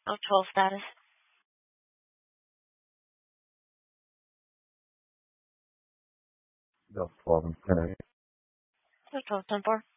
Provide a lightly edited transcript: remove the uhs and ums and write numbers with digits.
of toll status. Delta 12 and 10. So 12 10 4.